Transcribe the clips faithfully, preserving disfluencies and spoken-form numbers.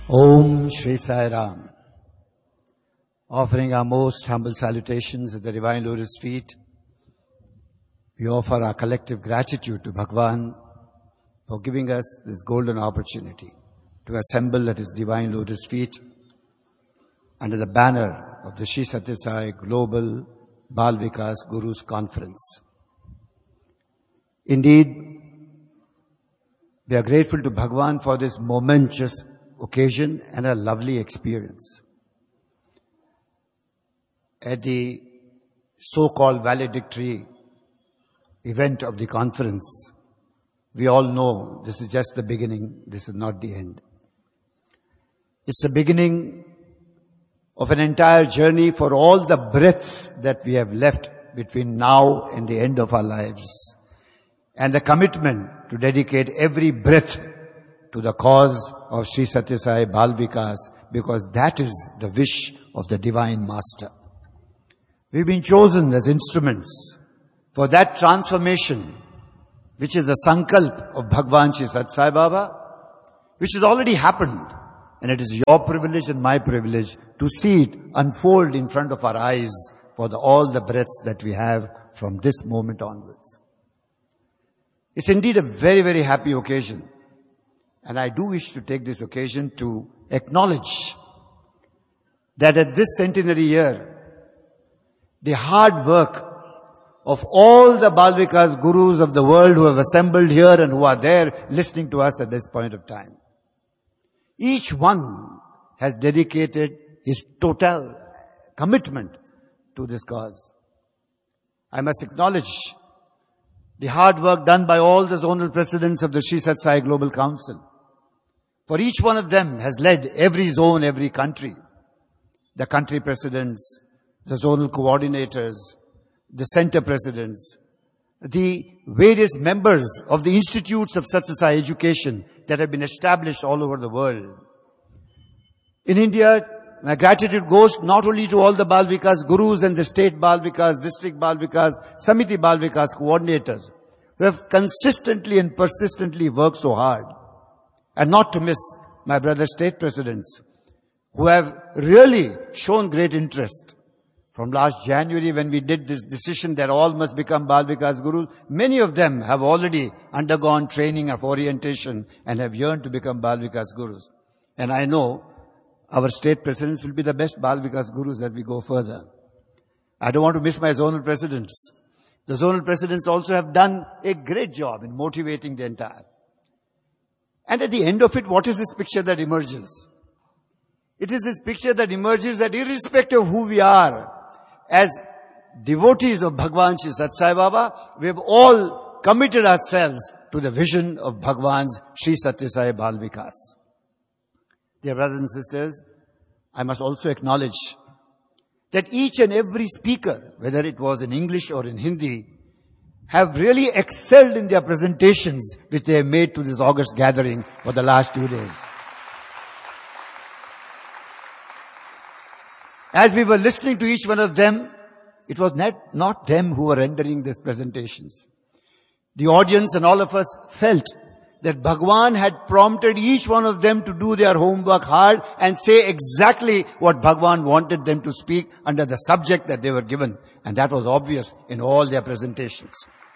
Om Shri Sai Ram. Offering our most humble salutations at the Divine Lotus feet, we offer our collective gratitude to Bhagwan for giving us this golden opportunity to assemble at His Divine Lotus feet under the banner of the Sri Sathya Sai Global Bal Vikas Gurus Conference. Indeed, we are grateful to Bhagwan for this momentous occasion and a lovely experience. At the so-called valedictory event of the conference, we all know this is just the beginning, this is not the end. It's the beginning of an entire journey for all the breaths that we have left between now and the end of our lives, and the commitment to dedicate every breath to the cause of Sri Sathya Sai Bal Vikas, because that is the wish of the Divine Master. We've been chosen as instruments for that transformation, which is the sankalp of Bhagwan Sri Sathya Sai Baba, which has already happened. And it is your privilege and my privilege to see it unfold in front of our eyes for the, all the breaths that we have from this moment onwards. It's indeed a very, very happy occasion. And I do wish to take this occasion to acknowledge that at this centenary year, the hard work of all the Bal Vikas Gurus of the world who have assembled here and who are there listening to us at this point of time, each one has dedicated his total commitment to this cause. I must acknowledge the hard work done by all the zonal presidents of the Sri Sathya Sai Global Council. For each one of them has led every zone, every country. The country presidents, the zonal coordinators, the center presidents, the various members of the institutes of Sathya Sai education that have been established all over the world. In India, my gratitude goes not only to all the Bal Vikas Gurus and the state Bal Vikas, district Bal Vikas, Samiti Bal Vikas coordinators who have consistently and persistently worked so hard. And not to miss my brother state presidents who have really shown great interest. From last January when we did this decision that all must become Bal Vikas Gurus, many of them have already undergone training of orientation and have yearned to become Bal Vikas Gurus. And I know our state presidents will be the best Bal Vikas Gurus as we go further. I don't want to miss my zonal presidents. The zonal presidents also have done a great job in motivating the entire. And at the end of it, what is this picture that emerges? It is this picture that emerges that irrespective of who we are, as devotees of Bhagwan Sri Sathya Sai Baba, we have all committed ourselves to the vision of Bhagwan's Sri Sathya Sai Bal Vikas. Dear brothers and sisters, I must also acknowledge that each and every speaker, whether it was in English or in Hindi, have really excelled in their presentations which they have made to this august gathering for the last two days. As we were listening to each one of them, it was not, not them who were rendering these presentations. The audience and all of us felt that Bhagwan had prompted each one of them to do their homework hard and say exactly what Bhagwan wanted them to speak under the subject that they were given. And that was obvious in all their presentations.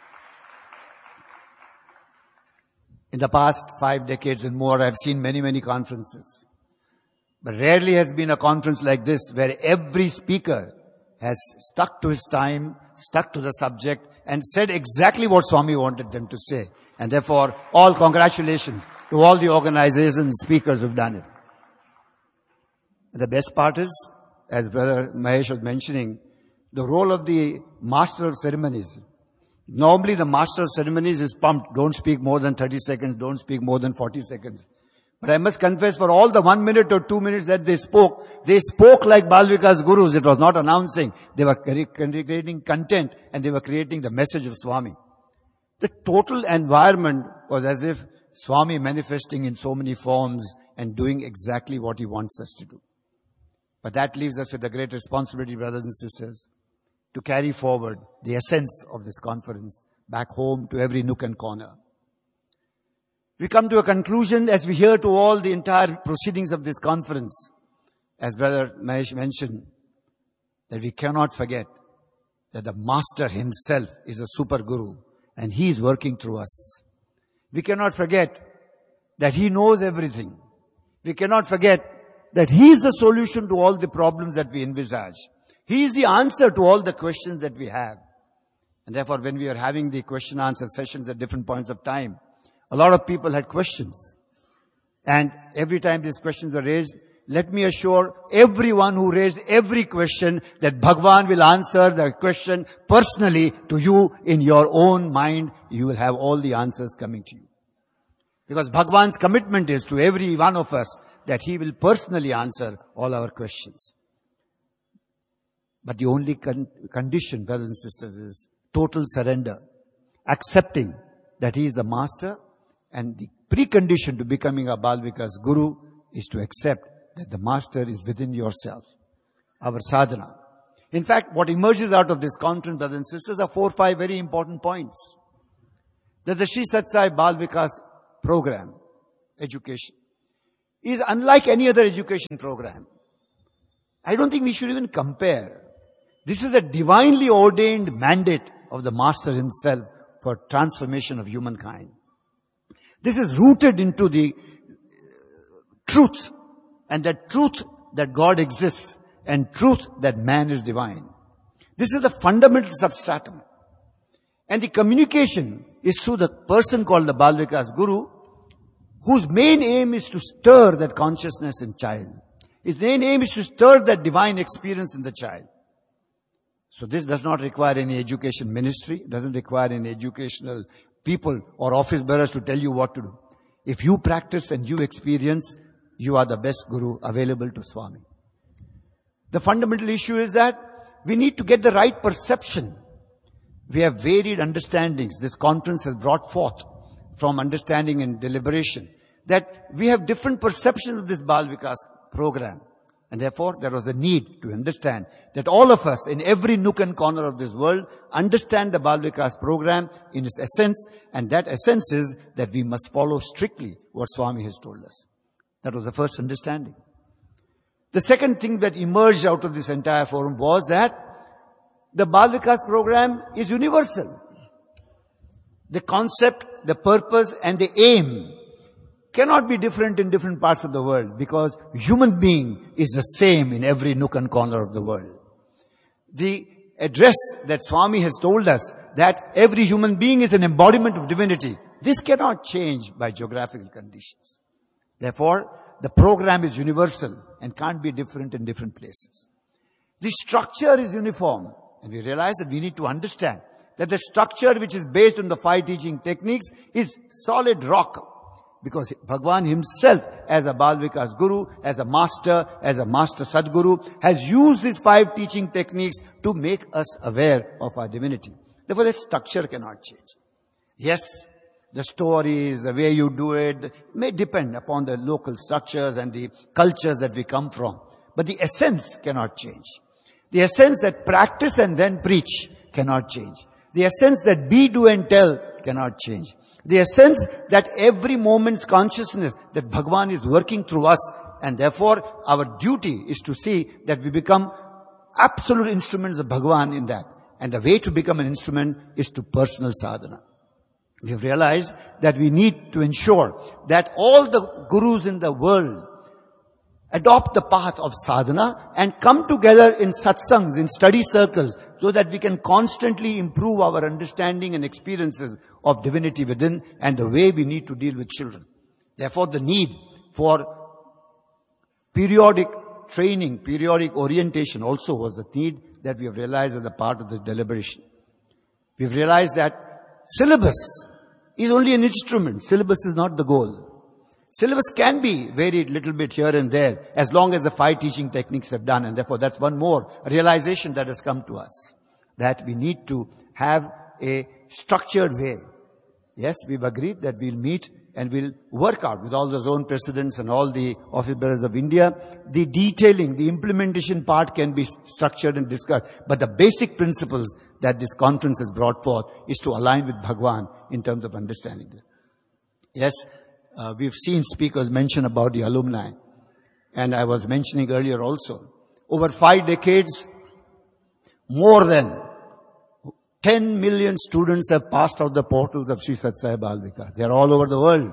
In the past five decades and more, I've seen many, many conferences. But rarely has been a conference like this where every speaker has stuck to his time, stuck to the subject, and said exactly what Swami wanted them to say. And therefore, all congratulations to all the organizers and speakers who've done it. The best part is, as Brother Mahesh was mentioning, the role of the Master of Ceremonies. Normally the Master of Ceremonies is pumped. Don't speak more than thirty seconds. Don't speak more than forty seconds. But I must confess, for all the one minute or two minutes that they spoke, they spoke like Bal Vikas Gurus. It was not announcing. They were creating content and they were creating the message of Swami. The total environment was as if Swami manifesting in so many forms and doing exactly what he wants us to do. But that leaves us with a great responsibility, brothers and sisters, to carry forward the essence of this conference back home to every nook and corner. We come to a conclusion as we hear to all the entire proceedings of this conference, as Brother Mahesh mentioned, that we cannot forget that the Master himself is a super guru and he is working through us. We cannot forget that he knows everything. We cannot forget that he is the solution to all the problems that we envisage. He is the answer to all the questions that we have. And therefore, when we are having the question answer sessions at different points of time, a lot of people had questions. And every time these questions are raised, let me assure everyone who raised every question that Bhagwan will answer the question personally to you in your own mind. You will have all the answers coming to you. Because Bhagwan's commitment is to every one of us that he will personally answer all our questions. But the only con- condition, brothers and sisters, is total surrender. Accepting that he is the Master, and the precondition to becoming a Bal Vikas Guru is to accept that the Master is within yourself. Our sadhana. In fact, what emerges out of this conference, brothers and sisters, are four or five very important points. That the Sri Sathya Sai Bal Vikas program, education, is unlike any other education program. I don't think we should even compare. This is a divinely ordained mandate of the Master himself for transformation of humankind. This is rooted into the truth, and that truth that God exists and truth that man is divine. This is the fundamental substratum. And the communication is through the person called the Bal Vikas Guru, whose main aim is to stir that consciousness in child. His main aim is to stir that divine experience in the child. So this does not require any education ministry, doesn't require any educational people or office bearers to tell you what to do. If you practice and you experience, you are the best guru available to Swami. The fundamental issue is that we need to get the right perception. We have varied understandings. This conference has brought forth from understanding and deliberation that we have different perceptions of this Bal Vikas program. And therefore, there was a need to understand that all of us in every nook and corner of this world understand the Bal Vikas program in its essence, and that essence is that we must follow strictly what Swami has told us. That was the first understanding. The second thing that emerged out of this entire forum was that the Bal Vikas program is universal. The concept, the purpose, and the aim cannot be different in different parts of the world, because human being is the same in every nook and corner of the world. The address that Swami has told us that every human being is an embodiment of divinity, this cannot change by geographical conditions. Therefore, the program is universal and can't be different in different places. The structure is uniform, and we realize that we need to understand that the structure which is based on the five teaching techniques is solid rock. Because Bhagwan himself, as a Bal Vikas Guru, as a master, as a master Sadguru, has used these five teaching techniques to make us aware of our divinity. Therefore, the structure cannot change. Yes, the stories, the way you do it, may depend upon the local structures and the cultures that we come from. But the essence cannot change. The essence that practice and then preach cannot change. The essence that be, do and tell cannot change. The essence that every moment's consciousness that Bhagwan is working through us, and therefore our duty is to see that we become absolute instruments of Bhagwan in that. And the way to become an instrument is to personal sadhana. We have realized that we need to ensure that all the gurus in the world adopt the path of sadhana and come together in satsangs, in study circles, so that we can constantly improve our understanding and experiences of divinity within and the way we need to deal with children. Therefore, the need for periodic training, periodic orientation also was a need that we have realized as a part of this deliberation. We've realized that syllabus is only an instrument. Syllabus is not the goal. Syllabus can be varied a little bit here and there as long as the five teaching techniques have done, and therefore that's one more realization that has come to us, that we need to have a structured way. Yes, we've agreed that we'll meet and we'll work out with all the zone presidents and all the office bearers of India. The detailing, the implementation part can be structured and discussed, but the basic principles that this conference has brought forth is to align with Bhagwan in terms of understanding this. Yes, uh, we've seen speakers mention about the alumni. And I was mentioning earlier also, over five decades, more than ten million students have passed out the portals of Sri Sathya Sai Bal Vikas. They are all over the world.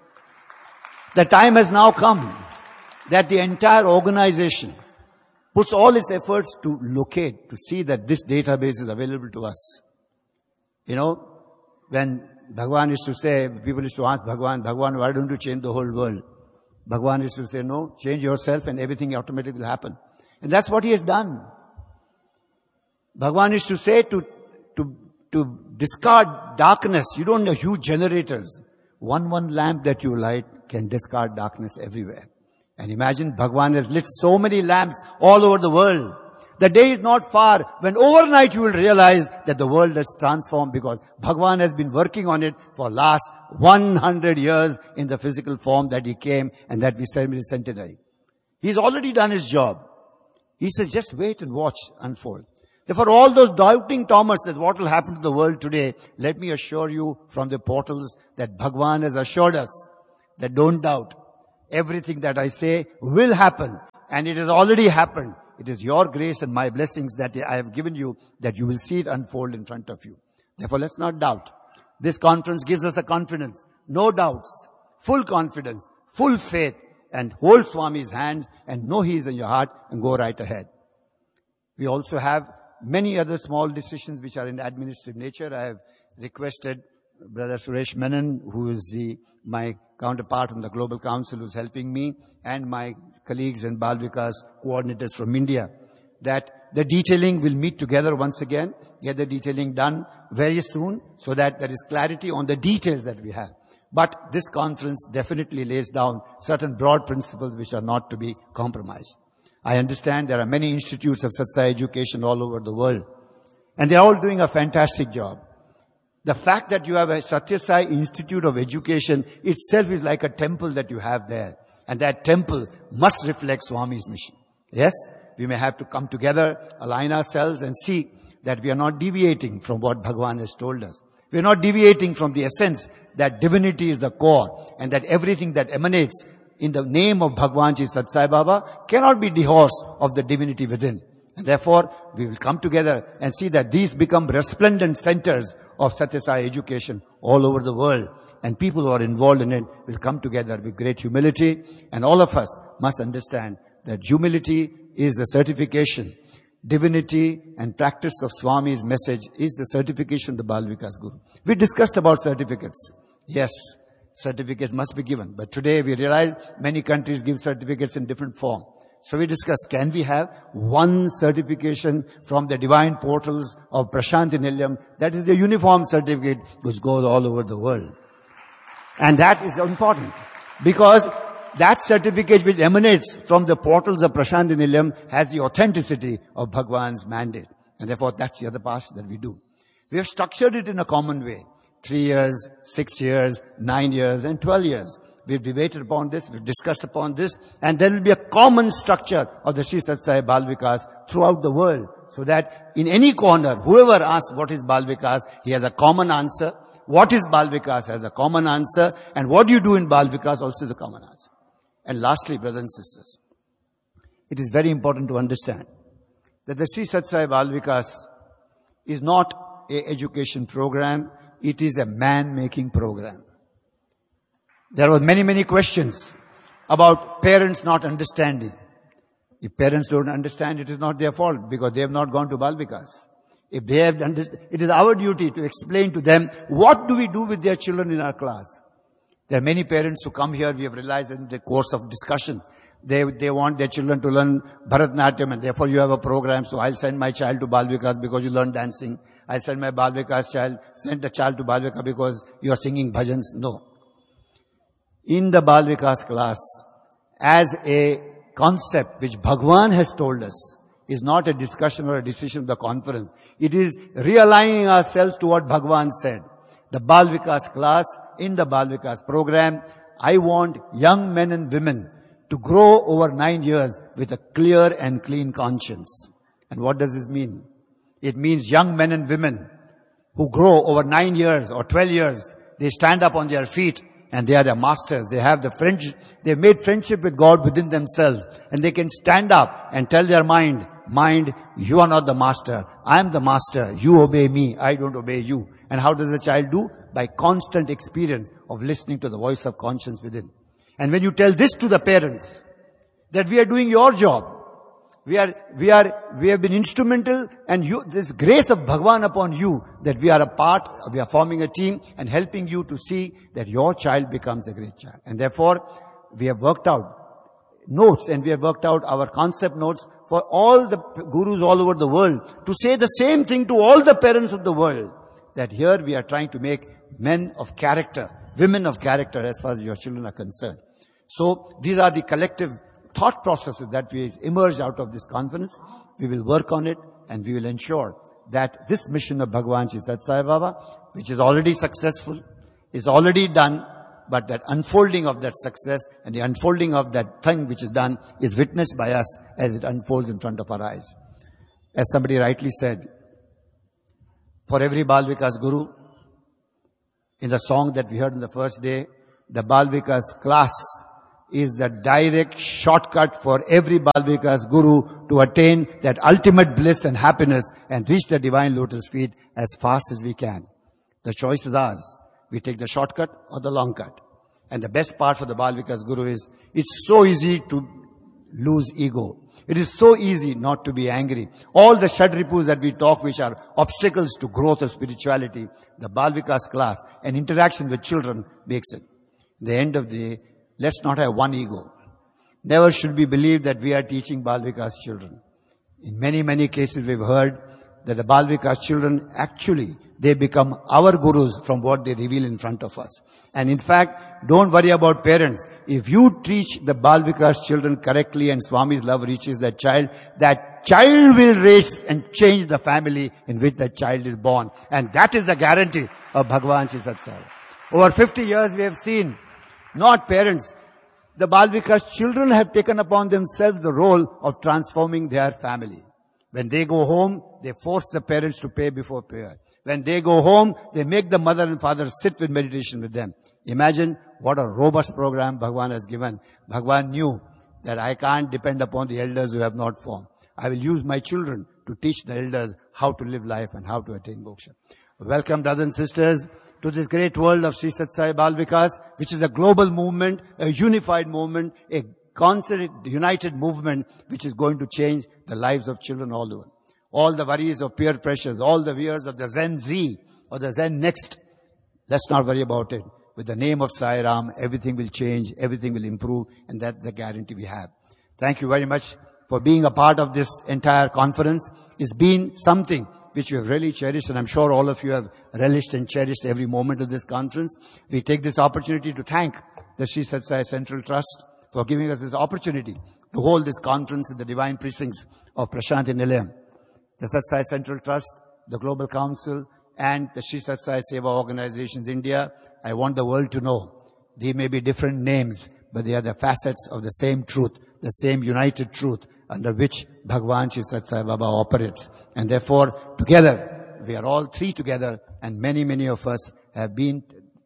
The time has now come that the entire organization puts all its efforts to locate, to see that this database is available to us. You know, when Bhagwan used to say, people used to ask Bhagwan, Bhagwan, why don't you change the whole world? Bhagwan used to say, no, change yourself and everything automatically will happen. And that's what he has done. Bhagwan used to say to, to, to discard darkness, you don't need huge generators. One, one lamp that you light can discard darkness everywhere. And imagine Bhagwan has lit so many lamps all over the world. The day is not far when overnight you will realize that the world has transformed because Bhagwan has been working on it for last one hundred years in the physical form that he came and that we celebrate his centenary. He's already done his job. He says, just wait and watch unfold. Therefore, all those doubting Thomas says, what will happen to the world today? Let me assure you from the portals that Bhagwan has assured us that don't doubt. Everything that I say will happen, and it has already happened. It is your grace and my blessings that I have given you that you will see it unfold in front of you. Therefore, let's not doubt. This conference gives us a confidence, no doubts, full confidence, full faith, and hold Swami's hands and know he is in your heart and go right ahead. We also have many other small decisions which are in administrative nature. I have requested Brother Suresh Menon, who is the, my counterpart on the Global Council, who is helping me, and my colleagues and Bal Vikas coordinators from India, that the detailing will meet together once again, get the detailing done very soon, so that there is clarity on the details that we have. But this conference definitely lays down certain broad principles which are not to be compromised. I understand there are many institutes of Sathya Sai education all over the world, and they are all doing a fantastic job. The fact that you have a Sathya Sai Institute of Education itself is like a temple that you have there. And that temple must reflect Swami's mission. Yes, we may have to come together, align ourselves and see that we are not deviating from what Bhagwan has told us. We are not deviating from the essence that divinity is the core and that everything that emanates in the name of Bhagwan Ji Sathya Sai Baba cannot be divorced of the divinity within. And therefore, we will come together and see that these become resplendent centers of Sathya Sai education all over the world. And people who are involved in it will come together with great humility. And all of us must understand that humility is the certification. Divinity and practice of Swami's message is the certification of the Bal Vikas Guru. We discussed about certificates. Yes, certificates must be given. But today we realize many countries give certificates in different form. So we discussed, can we have one certification from the divine portals of Prashanti Nilayam? That is the uniform certificate which goes all over the world. And that is important because that certificate which emanates from the portals of Prashanti Nilayam has the authenticity of Bhagwan's mandate. And therefore that's the other part that we do. We have structured it in a common way. Three years, six years, nine years, and twelve years. We've debated upon this, we've discussed upon this, and there will be a common structure of the Sri Sathya Sai Bal Vikas throughout the world, so that in any corner, whoever asks what is Bal Vikas, he has a common answer. What is Bal Vikas has a common answer, and what do you do in Bal Vikas also is a common answer. And lastly, brothers and sisters, it is very important to understand that the Sri Sathya Sai Bal Vikas is not an education program, it is a man-making program. There were many, many questions about parents not understanding. If parents don't understand, it is not their fault because they have not gone to Bal Vikas. If they have understood, it is our duty to explain to them what do we do with their children in our class. There are many parents who come here, we have realized in the course of discussion, they, they want their children to learn Bharatanatyam and therefore you have a program, so I'll send my child to Bal Vikas because you learn dancing. I'll send my Bal Vikas child, send the child to Bal Vikas because you are singing bhajans. No. In the Bal Vikas class, as a concept which Bhagwan has told us, is not a discussion or a decision of the conference. It is realigning ourselves to what Bhagwan said. The Bal Vikas class, in the Bal Vikas program, I want young men and women to grow over nine years with a clear and clean conscience. And what does this mean? It means young men and women who grow over nine years or twelve years, they stand up on their feet and they are the masters. They have the friendship, they've made friendship with God within themselves, and they can stand up and tell their mind, mind, you are not the master. I am the master. You obey me. I don't obey you. And how does the child do? By constant experience of listening to the voice of conscience within. And when you tell this to the parents, that we are doing your job, we are, we are, we have been instrumental, and you, this grace of Bhagwan upon you, that we are a part, we are forming a team and helping you to see that your child becomes a great child. And therefore, we have worked out notes, and we have worked out our concept notes for all the gurus all over the world to say the same thing to all the parents of the world, that here we are trying to make men of character, women of character as far as your children are concerned. So these are the collective thought processes that we emerge out of this conference. We will work on it, and we will ensure that this mission of Bhagwan Shri Sathya Sai Baba, which is already successful, is already done, but that unfolding of that success and the unfolding of that thing which is done is witnessed by us as it unfolds in front of our eyes. As somebody rightly said, for every Bal Vikas Guru, in the song that we heard on the first day, the Bal Vikas class is the direct shortcut for every Bal Vikas Guru to attain that ultimate bliss and happiness and reach the divine lotus feet as fast as we can. The choice is ours. We take the shortcut or the long cut. And the best part for the Bal Vikas Guru is, it's so easy to lose ego. It is so easy not to be angry. All the Shadripus that we talk, which are obstacles to growth of spirituality, the Bal Vikas class and interaction with children makes it. At the end of the day, let's not have one ego. Never should we believe that we are teaching Bal Vikas children. In many, many cases we've heard that the Bal Vikas children actually, they become our gurus from what they reveal in front of us. And in fact, don't worry about parents. If you teach the Bal Vikas children correctly and Swami's love reaches that child, that child will raise and change the family in which that child is born. And that is the guarantee of Bhagwan Shri Sathya Sai. Over fifty years we have seen, not parents, the Bal Vikas children have taken upon themselves the role of transforming their family. When they go home, they force the parents to pray before prayer. When they go home, they make the mother and father sit with meditation with them. Imagine what a robust program Bhagwan has given. Bhagwan knew that I can't depend upon the elders who have not formed. I will use my children to teach the elders how to live life and how to attain moksha. Welcome, brothers and sisters, to this great world of Shri Sathya Sai Bal Vikas, which is a global movement, a unified movement, a concerted, united movement, which is going to change the lives of children all over. All the worries of peer pressures, all the fears of the Zen Z or the Zen Next, let's not worry about it. With the name of Sai Ram, everything will change, everything will improve, and that's the guarantee we have. Thank you very much for being a part of this entire conference. It's been something which we have really cherished, and I'm sure all of you have relished and cherished every moment of this conference. We take this opportunity to thank the Shri Sathya Sai Central Trust for giving us this opportunity to hold this conference in the divine precincts of Prashanti Nilayam. The Sathya Sai Central Trust, the Global Council, and the Shri Sathya Sai Seva Organizations India. I want the world to know they may be different names, but they are the facets of the same truth, the same united truth under which Bhagwan Shri Sathya Sai Baba operates. And therefore, together, we are all three together, and many, many of us have been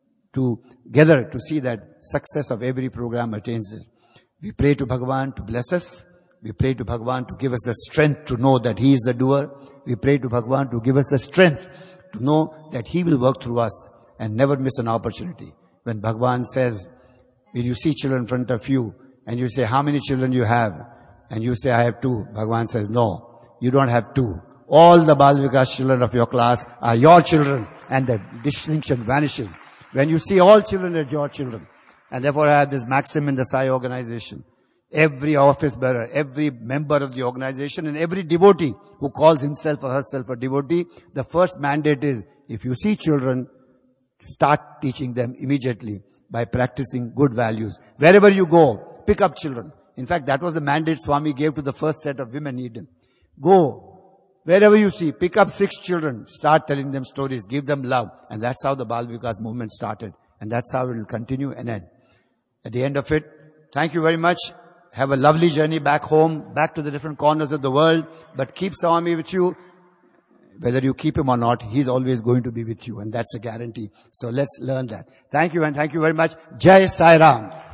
together to see that success of every program attains it. We pray to Bhagwan to bless us. We pray to Bhagwan to give us the strength to know that He is the doer. We pray to Bhagwan to give us the strength to know that He will work through us and never miss an opportunity. When Bhagwan says, when you see children in front of you and you say, how many children you have? And you say, I have two. Bhagwan says, no, you don't have two. All the Bal Vikas children of your class are your children, and the distinction vanishes. When you see all children as your children. And therefore I have this maxim in the Sai organization. Every office bearer, every member of the organization, and every devotee who calls himself or herself a devotee, the first mandate is, if you see children, start teaching them immediately by practicing good values. Wherever you go, pick up children. In fact, that was the mandate Swami gave to the first set of women in Eden. Go, wherever you see, pick up six children, start telling them stories, give them love. And that's how the Bal Vikas movement started. And that's how it will continue and end. At the end of it, thank you very much. Have a lovely journey back home, back to the different corners of the world. But keep Swami with you. Whether you keep him or not, he's always going to be with you, and that's a guarantee. So let's learn that. Thank you, and thank you very much. Jai Sai Ram.